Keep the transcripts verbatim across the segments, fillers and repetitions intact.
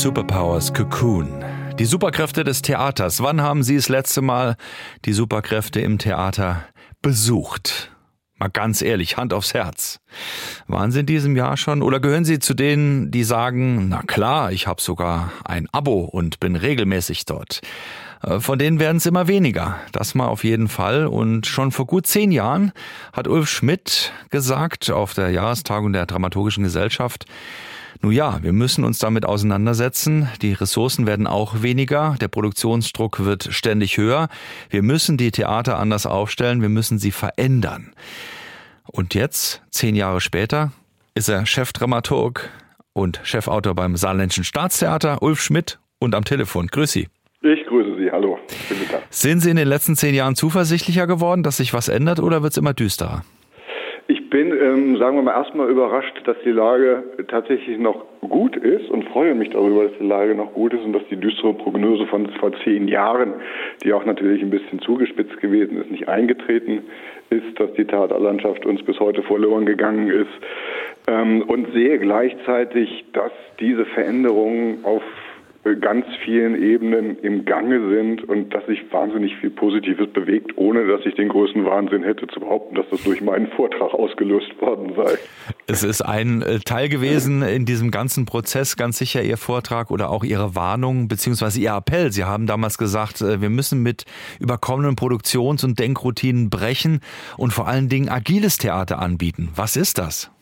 Superpowers Cocoon. Die Superkräfte des Theaters. Wann haben Sie das letzte Mal die Superkräfte im Theater besucht? Mal ganz ehrlich, Hand aufs Herz. Waren Sie in diesem Jahr schon oder gehören Sie zu denen, die sagen, na klar, ich habe sogar ein Abo und bin regelmäßig dort? Von denen werden es immer weniger. Das mal auf jeden Fall. Und schon vor gut zehn Jahren hat Ulf Schmidt gesagt auf der Jahrestagung der Dramaturgischen Gesellschaft, nun ja, wir müssen uns damit auseinandersetzen. Die Ressourcen werden auch weniger. Der Produktionsdruck wird ständig höher. Wir müssen die Theater anders aufstellen. Wir müssen sie verändern. Und jetzt, zehn Jahre später, ist er Chefdramaturg und Chefautor beim Saarländischen Staatstheater, Ulf Schmidt, und am Telefon. Grüß Sie. Ich grüße Sie. Hallo. Schönen Tag. Sind Sie in den letzten zehn Jahren zuversichtlicher geworden, dass sich was ändert, oder wird es immer düsterer? Ich bin, ähm, sagen wir mal, erstmal überrascht, dass die Lage tatsächlich noch gut ist und freue mich darüber, dass die Lage noch gut ist und dass die düstere Prognose von vor zehn Jahren, die auch natürlich ein bisschen zugespitzt gewesen ist, nicht eingetreten ist, dass die Theaterlandschaft uns bis heute verloren gegangen ist, ähm, und sehe gleichzeitig, dass diese Veränderungen auf ganz vielen Ebenen im Gange sind und dass sich wahnsinnig viel Positives bewegt, ohne dass ich den größten Wahnsinn hätte zu behaupten, dass das durch meinen Vortrag ausgelöst worden sei. Es ist ein Teil gewesen in diesem ganzen Prozess, ganz sicher Ihr Vortrag oder auch Ihre Warnung beziehungsweise Ihr Appell. Sie haben damals gesagt, wir müssen mit überkommenen Produktions- und Denkroutinen brechen und vor allen Dingen agiles Theater anbieten. Was ist das?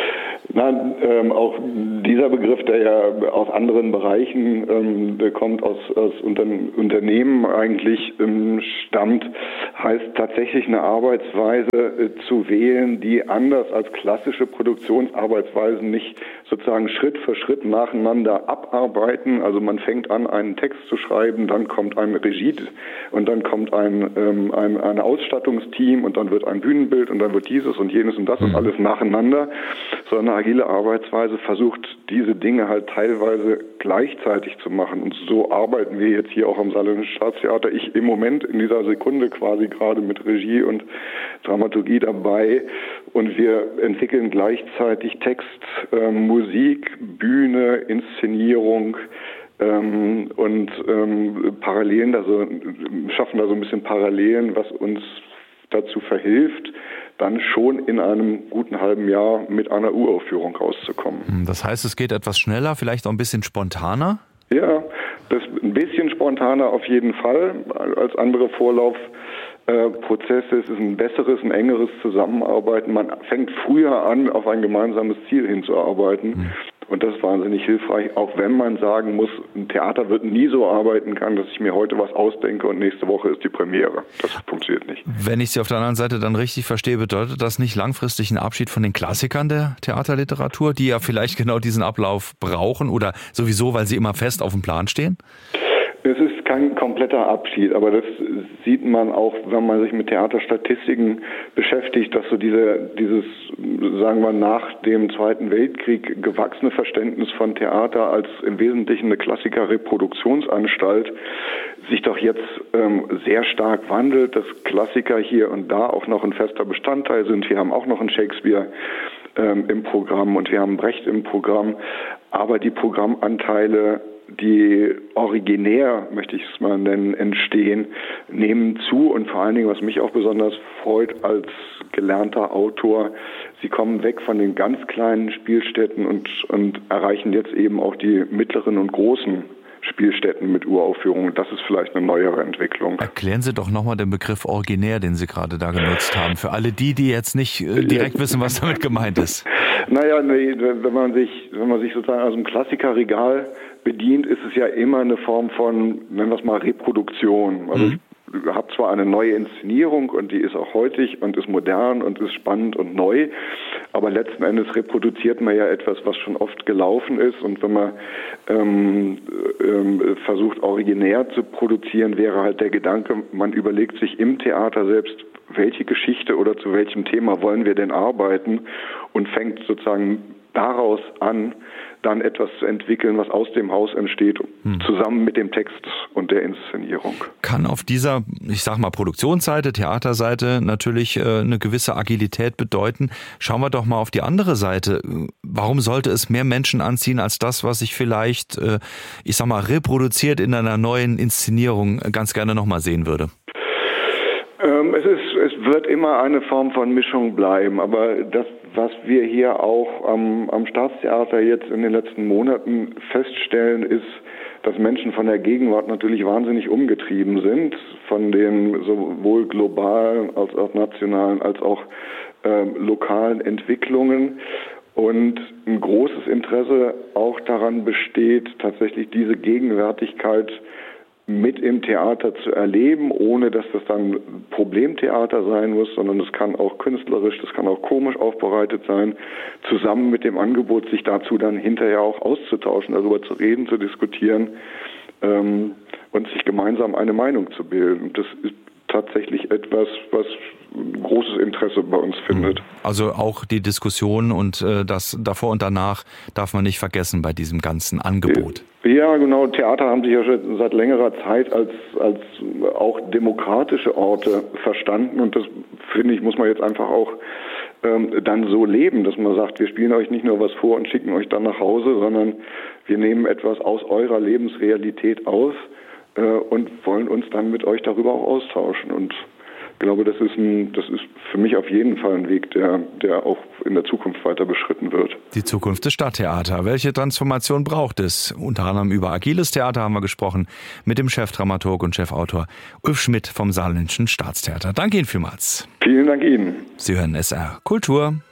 Nein, ähm, auch dieser Begriff, der ja aus anderen Bereichen ähm, der kommt, aus, aus Unter- Unternehmen eigentlich ähm, stammt, heißt tatsächlich eine Arbeitsweise äh, zu wählen, die anders als klassische Produktionsarbeitsweisen nicht sozusagen Schritt für Schritt nacheinander abarbeiten. Also man fängt an, einen Text zu schreiben, dann kommt ein Regie und dann kommt ein, ähm, ein, ein Ausstattungsteam und dann wird ein Bühnenbild und dann wird dieses und jenes und das und alles nacheinander, sondern eine agile Arbeitsweise versucht, diese Dinge halt teilweise gleichzeitig zu machen. Und so arbeiten wir jetzt hier auch am Saarländischen Staatstheater. Ich im Moment in dieser Sekunde quasi gerade mit Regie und Dramaturgie dabei. Und wir entwickeln gleichzeitig Text, äh, Musik, Bühne, Inszenierung, ähm, und ähm, Parallelen, also schaffen da so ein bisschen Parallelen, was uns dazu verhilft, dann schon in einem guten halben Jahr mit einer Uraufführung rauszukommen. Das heißt, es geht etwas schneller, vielleicht auch ein bisschen spontaner? Ja, das ein bisschen spontaner auf jeden Fall als andere Vorlaufprozesse. Es ist ein besseres, ein engeres Zusammenarbeiten. Man fängt früher an, auf ein gemeinsames Ziel hinzuarbeiten. Mhm. Und das ist wahnsinnig hilfreich, auch wenn man sagen muss, ein Theater wird nie so arbeiten können, dass ich mir heute was ausdenke und nächste Woche ist die Premiere. Das funktioniert nicht. Wenn ich Sie auf der anderen Seite dann richtig verstehe, bedeutet das nicht langfristig einen Abschied von den Klassikern der Theaterliteratur, die ja vielleicht genau diesen Ablauf brauchen oder sowieso, weil sie immer fest auf dem Plan stehen? Es ist kein kompletter Abschied, aber das sieht man auch, wenn man sich mit Theaterstatistiken beschäftigt, dass so diese, dieses, sagen wir, nach dem Zweiten Weltkrieg gewachsene Verständnis von Theater als im Wesentlichen eine Klassiker-Reproduktionsanstalt sich doch jetzt ähm, sehr stark wandelt, dass Klassiker hier und da auch noch ein fester Bestandteil sind. Wir haben auch noch einen Shakespeare ähm, im Programm und wir haben Brecht im Programm, aber die Programmanteile, die originär, möchte ich es mal nennen, entstehen, nehmen zu und vor allen Dingen, was mich auch besonders freut als gelernter Autor, sie kommen weg von den ganz kleinen Spielstätten und, und erreichen jetzt eben auch die mittleren und großen Spielstätten mit Uraufführungen. Das ist vielleicht eine neuere Entwicklung. Erklären Sie doch nochmal den Begriff originär, den Sie gerade da genutzt haben, für alle die, die jetzt nicht äh, direkt wissen, was damit gemeint ist. Naja, nee, wenn man sich, wenn man sich sozusagen aus dem Klassikerregal bedient, ist es ja immer eine Form von, nennen wir es mal, Reproduktion. Also mhm. ich habe zwar eine neue Inszenierung und die ist auch heutig und ist modern und ist spannend und neu, aber letzten Endes reproduziert man ja etwas, was schon oft gelaufen ist, und wenn man ähm, ähm, versucht, originär zu produzieren, wäre halt der Gedanke, man überlegt sich im Theater selbst, welche Geschichte oder zu welchem Thema wollen wir denn arbeiten, und fängt sozusagen daraus an dann etwas zu entwickeln, was aus dem Haus entsteht, hm. zusammen mit dem Text und der Inszenierung. Kann auf dieser, ich sag mal, Produktionsseite, Theaterseite natürlich äh, eine gewisse Agilität bedeuten. Schauen wir doch mal auf die andere Seite. Warum sollte es mehr Menschen anziehen als das, was ich vielleicht, äh, ich sag mal, reproduziert in einer neuen Inszenierung ganz gerne nochmal sehen würde? Ähm, es ist, es wird immer eine Form von Mischung bleiben, aber das, was wir hier auch am, am Staatstheater jetzt in den letzten Monaten feststellen, ist, dass Menschen von der Gegenwart natürlich wahnsinnig umgetrieben sind, von den sowohl globalen als auch nationalen als auch äh, lokalen Entwicklungen und ein großes Interesse auch daran besteht, tatsächlich diese Gegenwärtigkeit mit im Theater zu erleben, ohne dass das dann Problemtheater sein muss, sondern es kann auch künstlerisch, das kann auch komisch aufbereitet sein, zusammen mit dem Angebot, sich dazu dann hinterher auch auszutauschen, darüber zu reden, zu diskutieren ähm, und sich gemeinsam eine Meinung zu bilden. Das ist tatsächlich etwas, was großes Interesse bei uns findet. Also auch die Diskussion und äh, das davor und danach darf man nicht vergessen bei diesem ganzen Angebot. Ja, genau. Theater haben sich ja schon seit längerer Zeit als als auch demokratische Orte verstanden und das, finde ich, muss man jetzt einfach auch ähm, dann so leben, dass man sagt, wir spielen euch nicht nur was vor und schicken euch dann nach Hause, sondern wir nehmen etwas aus eurer Lebensrealität aus äh, und wollen uns dann mit euch darüber auch austauschen. Und ich glaube, das ist ein, das ist für mich auf jeden Fall ein Weg, der, der auch in der Zukunft weiter beschritten wird. Die Zukunft des Stadttheaters. Welche Transformation braucht es? Unter anderem über agiles Theater haben wir gesprochen mit dem Chefdramaturg und Chefautor Ulf Schmidt vom Saarländischen Staatstheater. Danke Ihnen vielmals. Vielen Dank Ihnen. Sie hören S R Kultur.